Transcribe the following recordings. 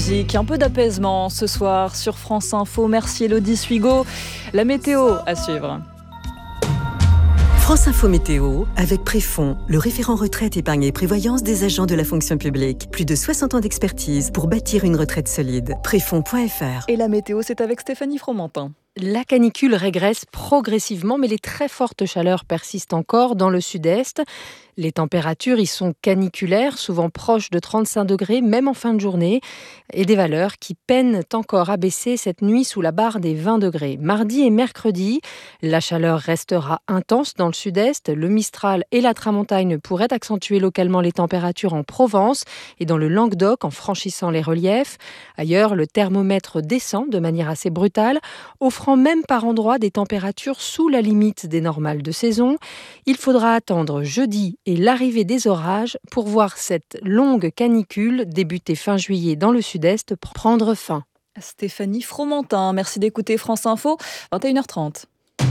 musique, un peu d'apaisement ce soir sur France Info. Merci Elodie Suigo. La météo à suivre. France Info Météo, avec Préfond, le référent retraite, épargne et prévoyance des agents de la fonction publique. Plus de 60 ans d'expertise pour bâtir une retraite solide. Préfond.fr. Et la météo, c'est avec Stéphanie Fromentin. La canicule régresse progressivement, mais les très fortes chaleurs persistent encore dans le sud-est. Les températures y sont caniculaires, souvent proches de 35 degrés, même en fin de journée, et des valeurs qui peinent encore à baisser cette nuit sous la barre des 20 degrés. Mardi et mercredi, la chaleur restera intense dans le sud-est. Le Mistral et la Tramontagne pourraient accentuer localement les températures en Provence et dans le Languedoc en franchissant les reliefs. Ailleurs, le thermomètre descend de manière assez brutale, offrant même par endroits des températures sous la limite des normales de saison. Il faudra attendre jeudi et l'arrivée des orages pour voir cette longue canicule débutée fin juillet dans le sud-est prendre fin. Stéphanie Fromentin, merci d'écouter France Info, 21h30.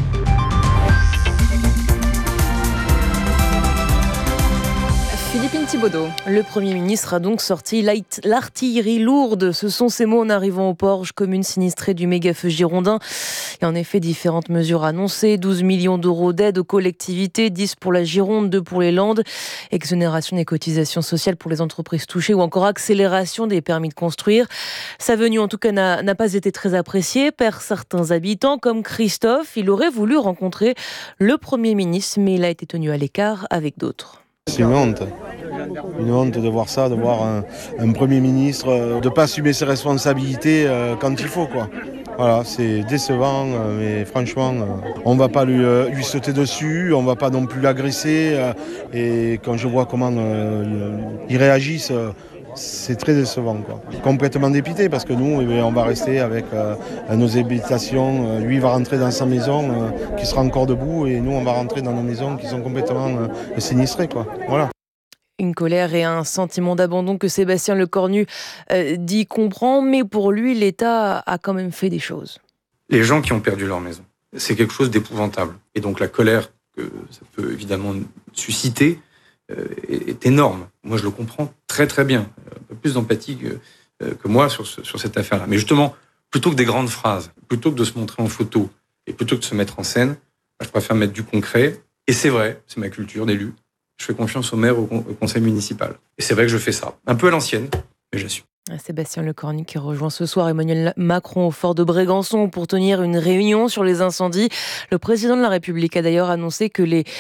Philippine Thibaudeau. Le Premier ministre a donc sorti l'artillerie lourde. Ce sont ces mots en arrivant au Porge, commune sinistrée du méga-feu girondin. Il y a en effet différentes mesures annoncées. 12 millions d'euros d'aide aux collectivités, 10 pour la Gironde, 2 pour les Landes, exonération des cotisations sociales pour les entreprises touchées ou encore accélération des permis de construire. Sa venue en tout cas n'a pas été très appréciée par certains habitants comme Christophe. Il aurait voulu rencontrer le Premier ministre mais il a été tenu à l'écart avec d'autres. C'est une honte de voir ça, de voir un Premier ministre, de ne pas assumer ses responsabilités quand il faut, quoi. Voilà, c'est décevant, mais franchement, on ne va pas lui sauter dessus, on ne va pas non plus l'agresser. Et quand je vois comment ils réagissent, c'est très décevant, quoi. Complètement dépité parce que nous, on va rester avec nos habitations. Lui, il va rentrer dans sa maison qui sera encore debout et nous, on va rentrer dans nos maisons qui sont complètement sinistrées, quoi. Voilà. Une colère et un sentiment d'abandon que Sébastien Lecornu dit comprend, mais pour lui, l'État a quand même fait des choses. Les gens qui ont perdu leur maison, c'est quelque chose d'épouvantable. Et donc la colère que ça peut évidemment susciter est énorme. Moi, je le comprends très très bien. Un peu plus d'empathie que moi sur cette affaire-là. Mais justement, plutôt que des grandes phrases, plutôt que de se montrer en photo et plutôt que de se mettre en scène, je préfère mettre du concret. Et c'est vrai, c'est ma culture d'élu. Je fais confiance au maire, au conseil municipal. Et c'est vrai que je fais ça. Un peu à l'ancienne, mais j'assume. Sébastien Lecornu qui rejoint ce soir Emmanuel Macron au fort de Brégançon pour tenir une réunion sur les incendies. Le président de la République a d'ailleurs annoncé que les